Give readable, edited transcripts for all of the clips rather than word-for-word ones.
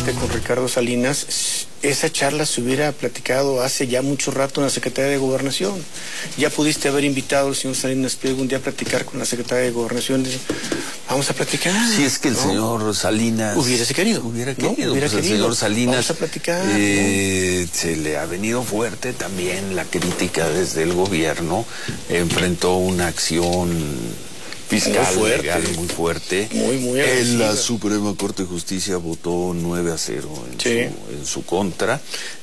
presidente con Ricardo Salinas, esa charla se hubiera platicado hace ya mucho rato en la Secretaría de Gobernación. Ya pudiste haber invitado al señor Salinas Pliego un día a platicar con la Secretaría de Gobernación. Vamos a platicar. Si es que el señor Salinas hubiera querido. El señor Salinas, vamos a platicar, se le ha venido fuerte también la crítica desde el gobierno. Enfrentó una acción fiscal legal muy fuerte. Muy en la Suprema Corte de Justicia votó 9-0 en su contra,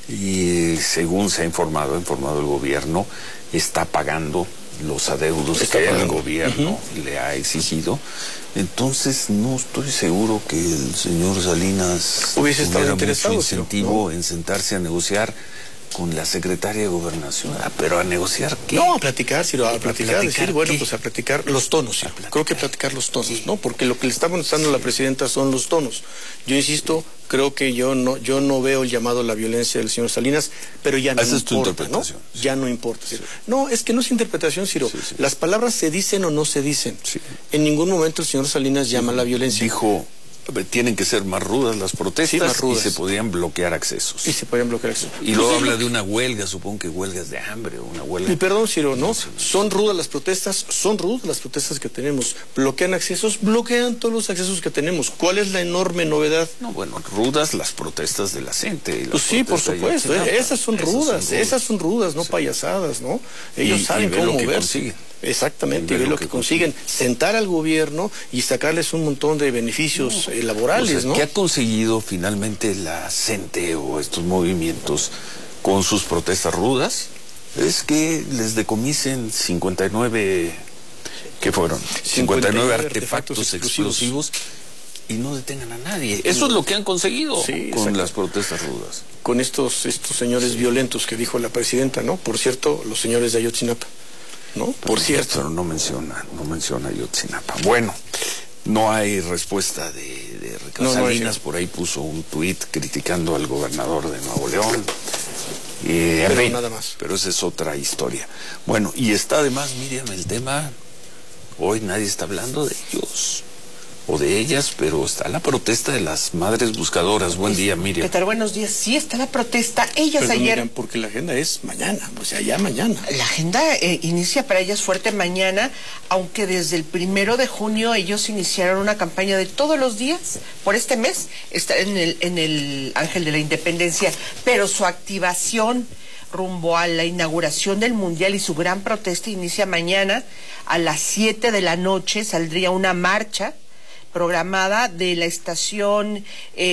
y según se ha informado el gobierno, está pagando los adeudos que el gobierno le ha exigido. Entonces no estoy seguro que el señor Salinas hubiese estado interesado, mucho incentivo en sentarse a negociar con la secretaria de Gobernación. Pero ¿a negociar qué? No, a platicar, Ciro, a platicar, decir, bueno, pues a platicar los tonos, Ciro. Creo que platicar los tonos, ¿no? Porque lo que le está contestando la presidenta son los tonos. Yo insisto, creo que yo no veo el llamado a la violencia del señor Salinas, pero ya no importa. Esa es tu interpretación. ¿No? Ya no importa, Ciro. No, es que no es interpretación, Ciro. Las palabras se dicen o no se dicen. En ningún momento el señor Salinas llama a la violencia. Dijo, tienen que ser más rudas las protestas, más rudas, y se podían bloquear accesos. Y luego habla de una huelga, supongo que huelgas de hambre o una huelga. Y perdón, Ciro, ¿no? Son rudas las protestas que tenemos. Bloquean accesos, bloquean todos los accesos que tenemos. ¿Cuál es la enorme novedad? No, bueno, rudas las protestas de la gente. Pues sí, por supuesto, esas son rudas, no payasadas, ¿no? Ellos saben cómo moverse. Exactamente, y ver lo que consiguen, sentar al gobierno y sacarles un montón de beneficios laborales, o sea, ¿no? ¿Qué ha conseguido finalmente la gente o estos movimientos con sus protestas rudas? Es que les decomisen 59, ¿qué fueron? 59 artefactos explosivos y no detengan a nadie. Eso es lo que han conseguido con las protestas rudas. Con estos señores violentos que dijo la presidenta, ¿no? Por cierto, los señores de Ayotzinapa, ¿no? Por cierto. Pero no menciona Ayotzinapa. Bueno, no hay respuesta de Ricardo Salinas. Por ahí puso un tuit criticando al gobernador de Nuevo León. Pero nada más. Pero esa es otra historia. Bueno, y está además, Miriam, el tema, hoy nadie está hablando de ellos o de ellas, pero está la protesta de las madres buscadoras. Buen día, Miriam. ¿Qué tal? Buenos días. Sí, está la protesta. Ellas ayer... Miriam, porque la agenda es mañana, o sea, ya mañana. La agenda inicia para ellas fuerte mañana, aunque desde el 1 de junio ellos iniciaron una campaña de todos los días, por este mes, está en el Ángel de la Independencia, pero su activación rumbo a la inauguración del Mundial y su gran protesta inicia mañana a las 7 de la noche. Saldría una marcha programada de la estación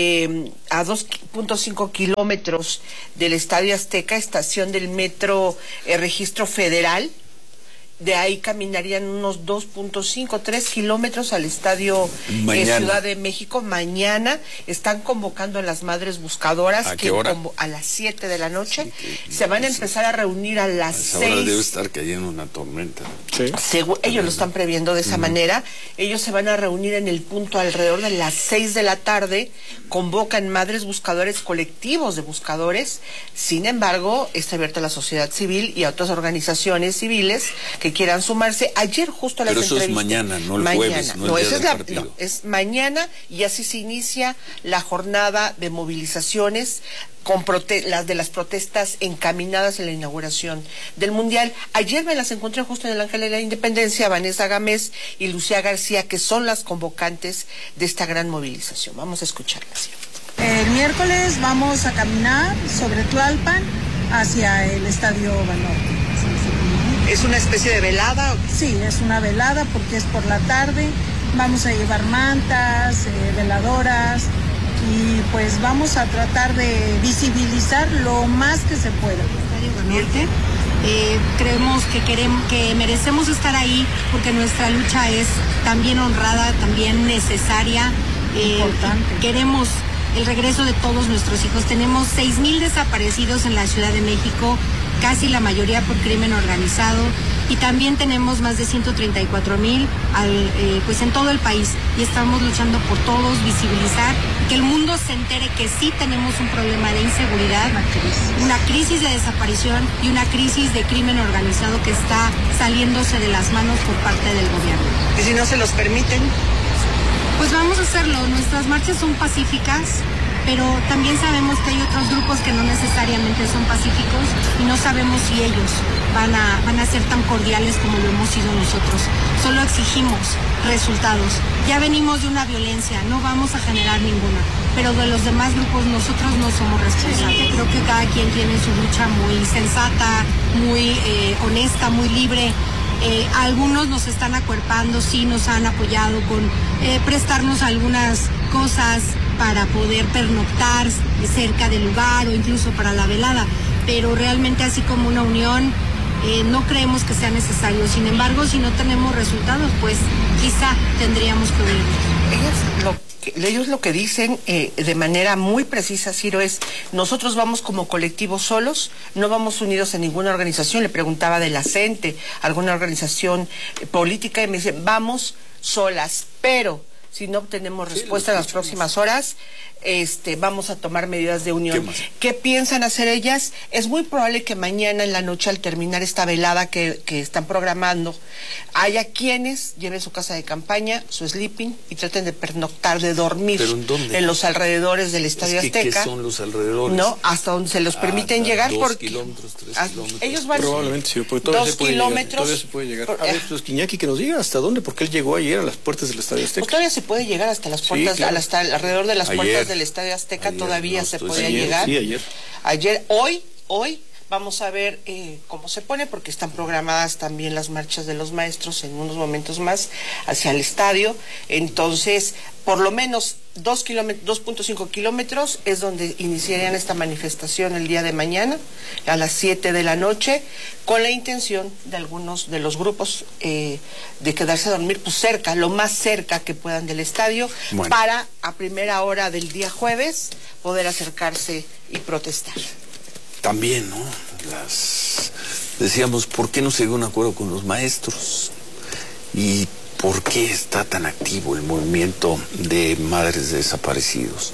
a 2.5 kilómetros del Estadio Azteca, estación del Metro Registro Federal. De ahí caminarían unos 2.5, 3 kilómetros al Estadio Ciudad de México. Mañana están convocando a las madres buscadoras. ¿A qué hora? A las 7 de la noche. Se van a empezar a reunir a las 6. Ahora debe estar cayendo una tormenta. Ellos lo están previendo de esa manera. Ellos se van a reunir en el punto alrededor de las 6 de la tarde. Convocan madres buscadores, colectivos de buscadores. Sin embargo, está abierta a la sociedad civil y a otras organizaciones civiles que quieran sumarse. Ayer justo a las entrevistas. Pero eso es mañana, no el jueves, no el día del partido. No, es mañana, y así se inicia la jornada de movilizaciones con las protestas encaminadas en la inauguración del Mundial. Ayer me las encontré justo en el Ángel de la Independencia, Vanessa Gámez y Lucía García, que son las convocantes de esta gran movilización. Vamos a escucharlas. El miércoles vamos a caminar sobre Tlalpan hacia el Estadio Banorte. ¿Es una especie de velada? Sí, es una velada porque es por la tarde. Vamos a llevar mantas, veladoras, y pues vamos a tratar de visibilizar lo más que se pueda. Creemos que merecemos estar ahí porque nuestra lucha es también honrada, también necesaria. Importante. Queremos el regreso de todos nuestros hijos. Tenemos 6,000 desaparecidos en la Ciudad de México, casi la mayoría por crimen organizado, y también tenemos más de 134,000 pues en todo el país, y estamos luchando por todos, visibilizar, que el mundo se entere que sí tenemos un problema de inseguridad, una crisis de desaparición y una crisis de crimen organizado que está saliéndose de las manos por parte del gobierno. ¿Y si no se los permiten? Pues vamos a hacerlo. Nuestras marchas son pacíficas, pero también sabemos que hay otros grupos que no necesariamente son pacíficos y no sabemos si ellos van a ser tan cordiales como lo hemos sido nosotros. Solo exigimos resultados. Ya venimos de una violencia, no vamos a generar ninguna, pero de los demás grupos nosotros no somos responsables. Creo que cada quien tiene su lucha muy sensata, muy honesta, muy libre. Algunos nos están acuerpando, sí nos han apoyado con prestarnos algunas cosas para poder pernoctar cerca del lugar o incluso para la velada, pero realmente así como una unión no creemos que sea necesario. Sin embargo, si no tenemos resultados, pues quizá tendríamos que unirnos. Ellos lo que dicen de manera muy precisa, Ciro, es: nosotros vamos como colectivo solos, no vamos unidos en ninguna organización. Le preguntaba de la CENTE, alguna organización política, y me dicen: vamos solas, pero si no obtenemos respuesta en las próximas horas, vamos a tomar medidas de unión. ¿Qué piensan hacer ellas? Es muy probable que mañana en la noche, al terminar esta velada que están programando, haya quienes lleven su casa de campaña, su sleeping, y traten de pernoctar, de dormir. ¿Pero en dónde? En los alrededores del Estadio Azteca. ¿Qué son los alrededores? No, hasta donde se los permiten llegar, 2 porque 3 kilómetros. ellos van probablemente sí, porque todavía 2 se puede kilómetros. Todavía se puede llegar. A ver, pues Iñaki, que nos diga hasta dónde, porque él llegó ayer a las puertas del Estadio Azteca. Pues todavía se puede llegar hasta las puertas, claro. hasta alrededor de las Ayer. puertas del Estadio Azteca, Ayer, todavía no, se estoy podía ayer, llegar. Sí, ayer. Hoy vamos a ver cómo se pone, porque están programadas también las marchas de los maestros en unos momentos más hacia el estadio. Entonces, por lo menos 2.5 kilómetros es donde iniciarían esta manifestación el día de mañana a las 7 de la noche, con la intención de algunos de los grupos de quedarse a dormir pues cerca, lo más cerca que puedan del estadio, para a primera hora del día jueves poder acercarse y protestar. También, ¿no? Decíamos, ¿por qué no se dio un acuerdo con los maestros? ¿Y por qué está tan activo el movimiento de madres de desaparecidos?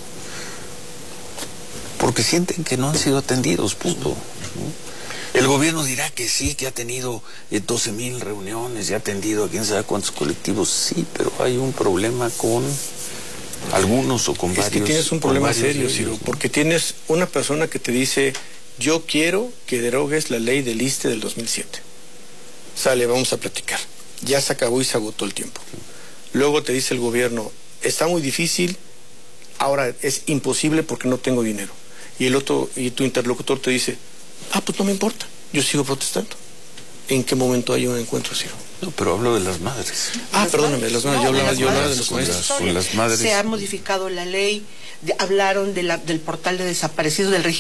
Porque sienten que no han sido atendidos, punto, ¿no? El gobierno dirá que sí, que ha tenido 12,000 reuniones y ha atendido a quién sabe cuántos colectivos. Sí, pero hay un problema con algunos o con varios. Es que tienes un problema serio, Ciro, porque tienes una persona que te dice: yo quiero que derogues la ley del ISSSTE del 2007. Sale, vamos a platicar. Ya se acabó y se agotó el tiempo. Luego te dice el gobierno: está muy difícil, ahora es imposible porque no tengo dinero. Y tu interlocutor te dice: pues no me importa, yo sigo protestando. ¿En qué momento hay un encuentro, Ciro? No, pero hablo de las madres. Perdóname, las madres. No, yo hablaba de los maestros. Con las madres. Se ha modificado la ley, hablaron del portal de desaparecidos, del registro